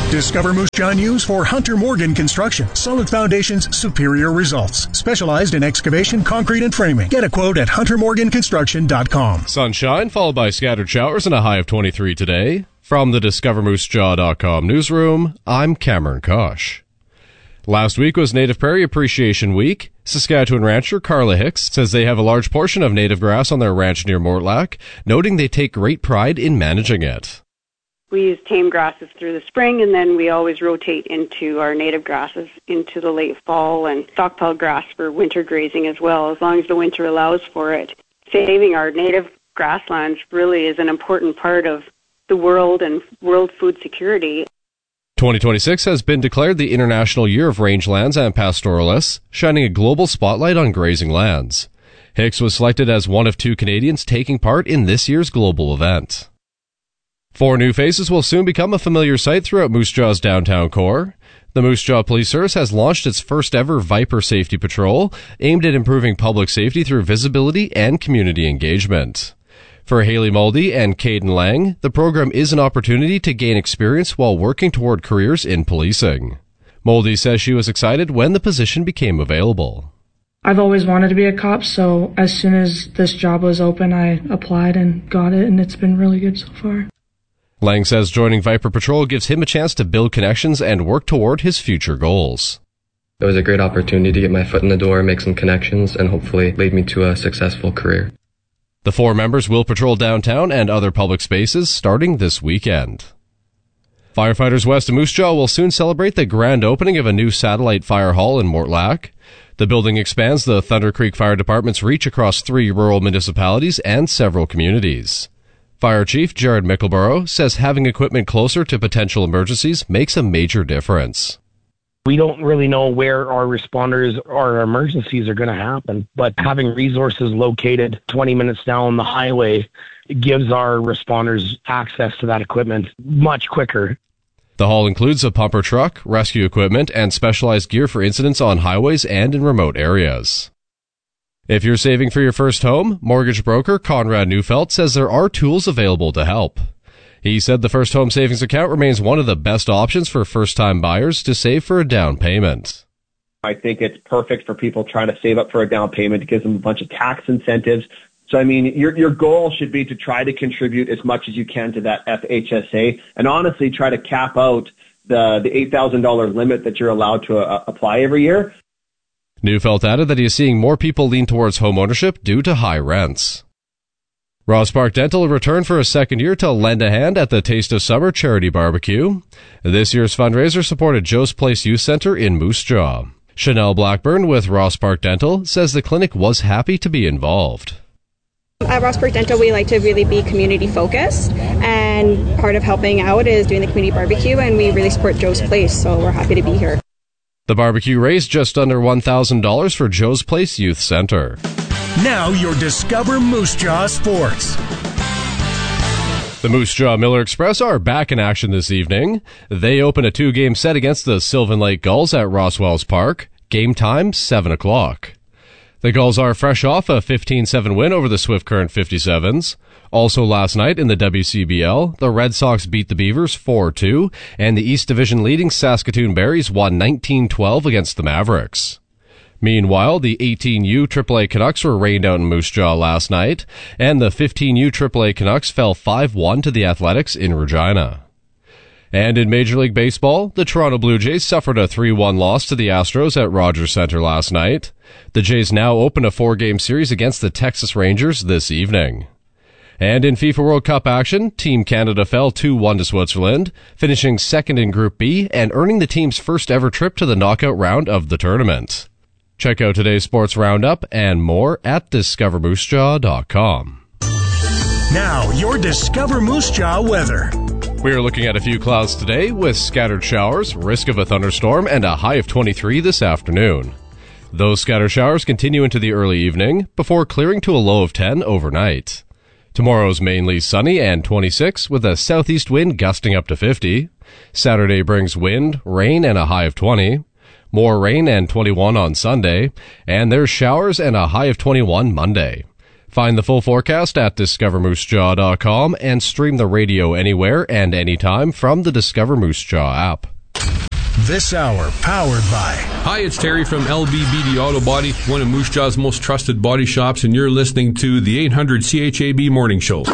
Discover Moose Jaw News for Hunter Morgan Construction. Solid foundations, superior results. Specialized in excavation, concrete, and framing. Get a quote at huntermorganconstruction.com. Sunshine followed by scattered showers and a high of 23 today. From the DiscoverMooseJaw.com newsroom, I'm Cameron Kosh. Last week was Native Prairie Appreciation Week. Saskatchewan rancher Carla Hicks says they have a large portion of native grass on their ranch near Mortlach, noting they take great pride in managing it. We use tame grasses through the spring, and then we always rotate into our native grasses into the late fall and stockpile grass for winter grazing as well, as long as the winter allows for it. Saving our native grasslands really is an important part of the world and world food security. 2026 has been declared the International Year of Rangelands and Pastoralists, shining a global spotlight on grazing lands. Hicks was selected as one of 2 Canadians taking part in this year's global event. 4 new faces will soon become a familiar sight throughout Moose Jaw's downtown core. The Moose Jaw Police Service has launched its first ever Viper Safety Patrol, aimed at improving public safety through visibility and community engagement. For Haley Muldy and Caden Lang, the program is an opportunity to gain experience while working toward careers in policing. Muldy says she was excited when the position became available. I've always wanted to be a cop, so as soon as this job was open, I applied and got it, and it's been really good so far. Lang says joining Viper Patrol gives him a chance to build connections and work toward his future goals. It was a great opportunity to get my foot in the door, make some connections, and hopefully lead me to a successful career. The 4 members will patrol downtown and other public spaces starting this weekend. Firefighters west of Moose Jaw will soon celebrate the grand opening of a new satellite fire hall in Mortlach. The building expands the Thunder Creek Fire Department's reach across 3 rural municipalities and several communities. Fire Chief Jared Mickleborough says having equipment closer to potential emergencies makes a major difference. We don't really know where our responders or our emergencies are going to happen, but having resources located 20 minutes down the highway gives our responders access to that equipment much quicker. The hall includes a pumper truck, rescue equipment, and specialized gear for incidents on highways and in remote areas. If you're saving for your first home, mortgage broker Conrad Neufeld says there are tools available to help. He said the First Home Savings Account remains one of the best options for first-time buyers to save for a down payment. I think it's perfect for people trying to save up for a down payment. It gives them a bunch of tax incentives. So, I mean, your goal should be to try to contribute as much as you can to that FHSA and honestly try to cap out the $8,000 limit that you're allowed to apply every year. Neufeld added that he is seeing more people lean towards home ownership due to high rents. Ross Park Dental will return for a second year to lend a hand at the Taste of Summer charity barbecue. This year's fundraiser supported Joe's Place Youth Center in Moose Jaw. Chanel Blackburn with Ross Park Dental says the clinic was happy to be involved. At Ross Park Dental, we like to really be community focused, and part of helping out is doing the community barbecue, and we really support Joe's Place, so we're happy to be here. The barbecue raised just under $1,000 for Joe's Place Youth Center. Now your Discover Moose Jaw Sports. The Moose Jaw Miller Express are back in action this evening. They open a 2-game set against the Sylvan Lake Gulls at Roswells Park. Game time, 7 o'clock. The Gulls are fresh off a 15-7 win over the Swift Current 57s. Also last night in the WCBL, the Red Sox beat the Beavers 4-2, and the East Division leading Saskatoon Berries won 19-12 against the Mavericks. Meanwhile, the 18U AAA Canucks were rained out in Moose Jaw last night, and the 15U AAA Canucks fell 5-1 to the Athletics in Regina. And in Major League Baseball, the Toronto Blue Jays suffered a 3-1 loss to the Astros at Rogers Centre last night. The Jays now open a 4-game series against the Texas Rangers this evening. And in FIFA World Cup action, Team Canada fell 2-1 to Switzerland, finishing second in Group B and earning the team's first ever trip to the knockout round of the tournament. Check out today's sports roundup and more at discovermoosejaw.com. Now, your Discover Moose Jaw weather. We are looking at a few clouds today with scattered showers, risk of a thunderstorm, and a high of 23 this afternoon. Those scattered showers continue into the early evening before clearing to a low of 10 overnight. Tomorrow's mainly sunny and 26 with a southeast wind gusting up to 50. Saturday brings wind, rain, and a high of 20. More rain and 21 on Sunday, and there's showers and a high of 21 Monday. Find the full forecast at discovermoosejaw.com and stream the radio anywhere and anytime from the Discover Moose Jaw app. This hour powered by... Hi, it's Terry from LBBD Auto Body, one of Moose Jaw's most trusted body shops, and you're listening to the 800 CHAB Morning Show.